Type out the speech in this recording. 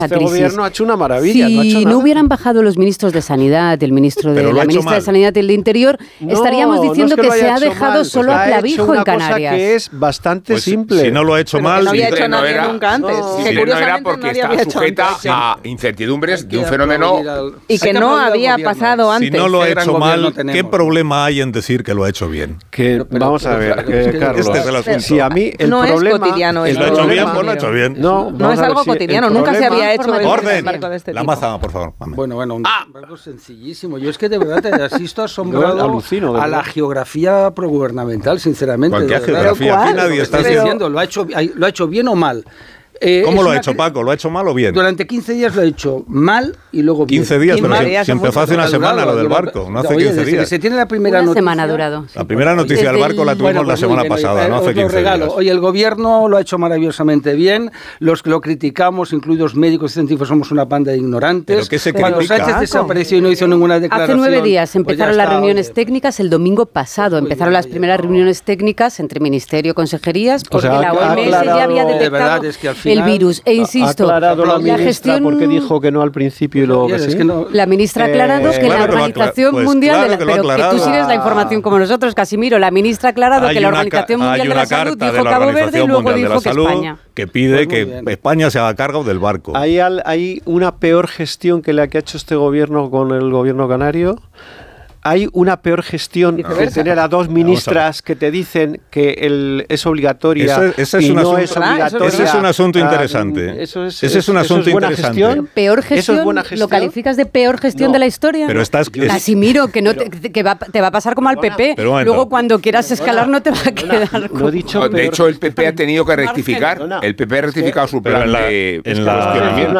Este gobierno ha hecho una maravilla. Si no hubieran bajado los ministros de Sanidad, el ministro de la ministra de Sanidad y el de Interior, estaríamos diciendo que se ha dejado solo a clavijo en Canarias. Que es bastante simple. Si no lo ha hecho mal, no había hecho nadie nunca antes. No era porque está sujeta a incertidumbres de un fenómeno y que no había pasado antes. Si no lo ha hecho mal, ¿qué problema hay en decir que lo ha hecho bien? Vamos a ver, Carlos. Este es el asunto. Si a mí el no problema es cotidiano. Si lo ha hecho bien, pues lo ha hecho bien. No es algo cotidiano. Nunca se había hecho orden. De este la mazada, por favor. Bueno, algo sencillísimo. Yo es que de verdad te asisto asombrado a la geografía progubernamental, sinceramente. ¿Cuál geografía? Aquí nadie está diciendo. ¿Lo ha hecho bien o mal? ¿Cómo lo ha hecho, Paco? ¿Lo ha hecho mal o bien? Durante 15 días lo ha hecho mal y luego bien. 15 días, pero si empezó hace una semana lo del barco, no hace 15 días. Se tiene la primera noticia. Una semana ha durado. La primera noticia del barco la tuvimos la semana pasada, no hace 15 días. Oye, el gobierno lo ha hecho maravillosamente bien. Los que lo criticamos, incluidos médicos y científicos, somos una banda de ignorantes. ¿Pero qué se critica? Cuando Sánchez desapareció y no hizo ninguna declaración. Hace 9 días empezaron las reuniones técnicas, el domingo pasado empezaron las primeras reuniones técnicas entre ministerio y consejerías, porque la OMS ya había detectado el virus. Insisto, ha aclarado la ministra porque dijo que no al principio y luego que sí. La ministra ha aclarado que la Organización Mundial pero que tú sigues la información como nosotros, Casimiro. La ministra ha aclarado que la Organización Mundial de la Salud dijo Cabo Verde y luego dijo que España. Que pide que España se haga cargo del barco. Hay una peor gestión que la que ha hecho este gobierno con el gobierno canario. Hay una peor gestión que tener a dos ministras que te dicen que es obligatoria y no es obligatoria. Ese es un asunto interesante. Ese es un asunto interesante. ¿Peor gestión? ¿Lo calificas de peor gestión de la historia? Pero Casimiro, que te va a pasar como al PP. Luego cuando quieras escalar no te va a quedar. De hecho, el PP ha tenido que rectificar. El PP ha rectificado su plan de